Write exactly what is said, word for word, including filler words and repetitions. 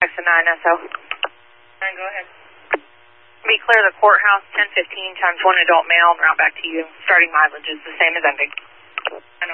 nine S O. Nine, go ahead. Be clear the courthouse, ten fifteen times one adult male, and route back to you. Starting mileage is the same as ending. I know.